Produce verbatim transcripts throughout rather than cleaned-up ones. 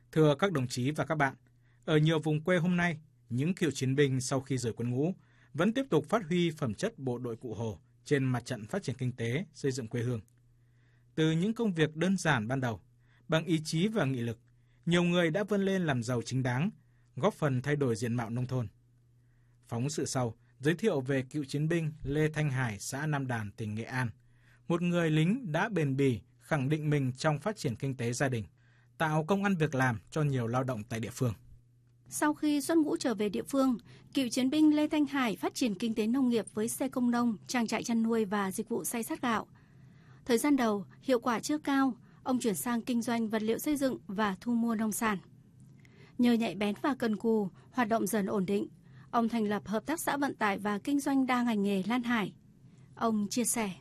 Thưa các đồng chí và các bạn, ở nhiều vùng quê hôm nay, những cựu chiến binh sau khi rời quân ngũ vẫn tiếp tục phát huy phẩm chất bộ đội Cụ Hồ trên mặt trận phát triển kinh tế, xây dựng quê hương. Từ những công việc đơn giản ban đầu, bằng ý chí và nghị lực, nhiều người đã vươn lên làm giàu chính đáng, góp phần thay đổi diện mạo nông thôn. Phóng sự sau giới thiệu về cựu chiến binh Lê Thanh Hải, xã Nam Đàn, tỉnh Nghệ An, một người lính đã bền bỉ khẳng định mình trong phát triển kinh tế gia đình, tạo công ăn việc làm cho nhiều lao động tại địa phương. Sau khi xuất ngũ trở về địa phương, cựu chiến binh Lê Thanh Hải phát triển kinh tế nông nghiệp với xe công nông, trang trại chăn nuôi và dịch vụ xay sát gạo. Thời gian đầu, hiệu quả chưa cao, ông chuyển sang kinh doanh vật liệu xây dựng và thu mua nông sản. Nhờ nhạy bén và cần cù, hoạt động dần ổn định, ông thành lập Hợp tác xã vận tải và kinh doanh đa ngành nghề Lan Hải. Ông chia sẻ.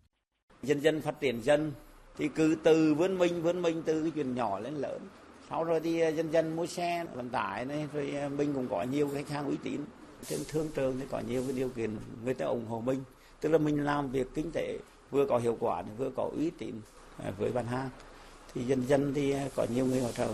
Dần dần phát triển dần, thì cứ từ vươn mình, vươn mình từ cái chuyện nhỏ lên lớn. Sau rồi thì dần dần mua xe vận tải này, rồi mình cũng có nhiều khách hàng uy tín. Trên thương trường thì có nhiều cái điều kiện người ta ủng hộ mình. Tức là mình làm việc kinh tế vừa có hiệu quả, vừa có uy tín với bán hàng. Thì dần dần thì có nhiều người hỗ trợ.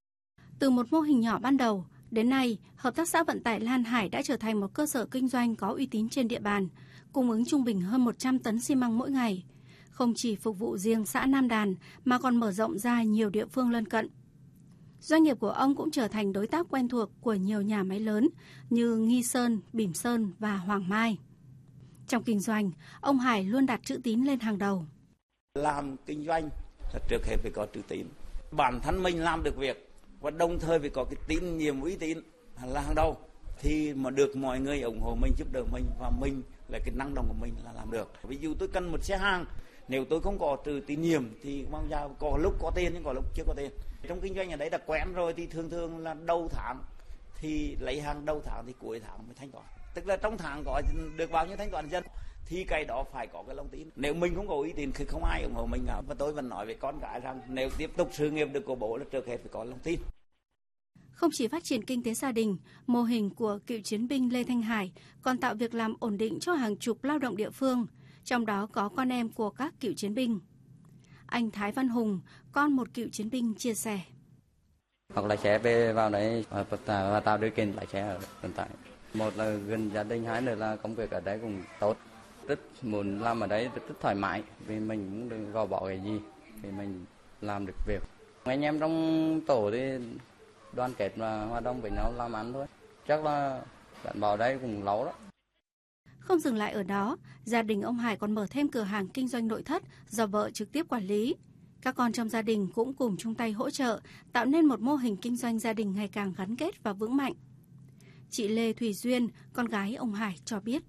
Từ một mô hình nhỏ ban đầu, đến nay, Hợp tác xã vận tải Lan Hải đã trở thành một cơ sở kinh doanh có uy tín trên địa bàn, cung ứng trung bình hơn một trăm tấn xi măng mỗi ngày. Không chỉ phục vụ riêng xã Nam Đàn mà còn mở rộng ra nhiều địa phương lân cận. Doanh nghiệp của ông cũng trở thành đối tác quen thuộc của nhiều nhà máy lớn như Nghi Sơn, Bỉm Sơn và Hoàng Mai. Trong kinh doanh, ông Hải luôn đặt chữ tín lên hàng đầu. Làm kinh doanh trước hết phải có chữ tín. Bản thân mình làm được việc và đồng thời phải có cái tín nhiệm uy tín là hàng đầu. Thì mà được mọi người ủng hộ mình, giúp đỡ mình và mình là cái năng động của mình là làm được. Ví dụ tôi cần một xe hàng, nếu tôi không có từ tín nhiệm thì mong ra có lúc có tiền nhưng có lúc chưa có tiền. Trong kinh doanh ở đấy đã quen rồi thì thường thường là đầu tháng thì lấy hàng đầu tháng thì cuối tháng mới thanh toán. Tức là trong tháng có được bao nhiêu thanh toán dân thì cái đó phải có cái lòng tin. Nếu mình không có uy tín thì không ai ủng hộ mình cả. Và tôi vẫn nói với con cái rằng nếu tiếp tục sự nghiệp được của bố là trước hết phải có lòng tin. Không chỉ phát triển kinh tế gia đình, mô hình của cựu chiến binh Lê Thanh Hải còn tạo việc làm ổn định cho hàng chục lao động địa phương, trong đó có con em của các cựu chiến binh. Anh Thái Văn Hùng, con một cựu chiến binh chia sẻ. Học lái xe về vào đấy và tạo điều kiện lái xe ở hiện tại. Một là gần gia đình, hai nữa là công việc ở đấy cũng tốt. Rất muốn làm ở đấy rất, rất thoải mái vì mình cũng đừng gò bỏ cái gì thì mình làm được việc. Anh em trong tổ thì đoàn kết và hoạt động với nhau làm ăn thôi. Chắc là gắn bó đây cũng lâu đó. Không dừng lại ở đó, gia đình ông Hải còn mở thêm cửa hàng kinh doanh nội thất do vợ trực tiếp quản lý. Các con trong gia đình cũng cùng chung tay hỗ trợ, tạo nên một mô hình kinh doanh gia đình ngày càng gắn kết và vững mạnh. Chị Lê Thùy Duyên, con gái ông Hải cho biết.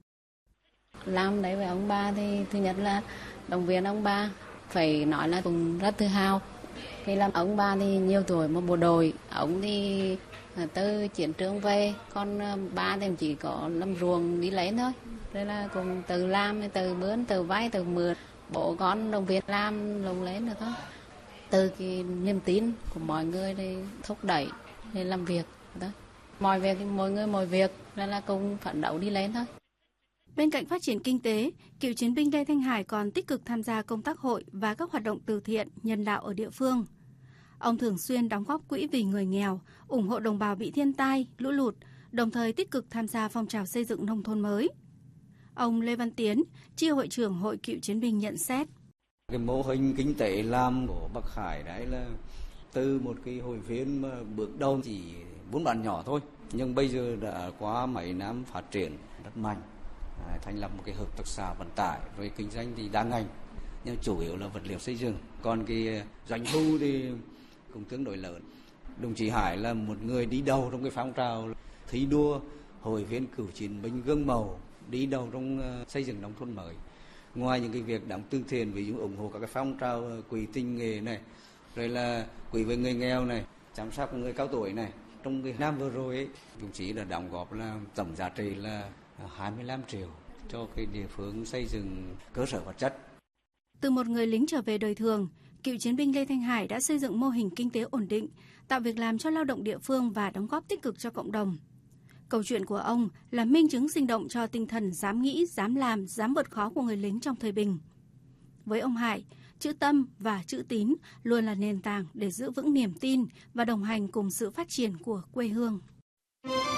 Làm đấy với ông bà thì thứ nhất là động viên ông bà, phải nói là cũng rất tự hào. Khi làm ông bà thì nhiều tuổi một bộ đội, ông thì từ chiến trường về, còn ba thì chỉ có làm ruộng đi lấy thôi. Đây là cùng tự làm, tự mướn, tự vay, tự mượn. Bố con đồng viên làm lồng lên được thôi. Từ cái niềm tin của mọi người thì thúc đẩy để làm việc đó. Mọi việc thì mỗi người mỗi việc, nên là cùng phấn đấu đi lên thôi. Bên cạnh phát triển kinh tế, cựu chiến binh Lê Thanh Hải còn tích cực tham gia công tác hội và các hoạt động từ thiện, nhân đạo ở địa phương. Ông thường xuyên đóng góp quỹ vì người nghèo, ủng hộ đồng bào bị thiên tai, lũ lụt, đồng thời tích cực tham gia phong trào xây dựng nông thôn mới. Ông Lê Văn Tiến, chi hội trưởng Hội Cựu chiến binh nhận xét. Cái mô hình kinh tế làm của Bắc Hải đấy là từ một cái hội viên mà bước đầu chỉ vốn bản nhỏ thôi, nhưng bây giờ đã qua mấy năm phát triển rất mạnh, thành lập một cái hợp tác xã vận tải, rồi kinh doanh thì đa ngành, nhưng chủ yếu là vật liệu xây dựng. Còn cái doanh thu thì cũng tương đối lớn. Đồng chí Hải là một người đi đầu trong cái phong trào thi đua hội viên cựu chiến binh gương mẫu, đi đầu trong xây dựng nông thôn mới. Ngoài những cái việc đóng từ thiện, ví dụ ủng hộ các cái phong trào quỹ tình nghề này, rồi là quỹ với người nghèo này, chăm sóc người cao tuổi này. Trong cái năm vừa rồi ấy, đồng chí đã đóng góp là tổng giá trị là hai mươi lăm triệu cho cái địa phương xây dựng cơ sở vật chất. Từ một người lính trở về đời thường, cựu chiến binh Lê Thanh Hải đã xây dựng mô hình kinh tế ổn định, tạo việc làm cho lao động địa phương và đóng góp tích cực cho cộng đồng. Câu chuyện của ông là minh chứng sinh động cho tinh thần dám nghĩ, dám làm, dám vượt khó của người lính trong thời bình. Với ông Hải, chữ tâm và chữ tín luôn là nền tảng để giữ vững niềm tin và đồng hành cùng sự phát triển của quê hương.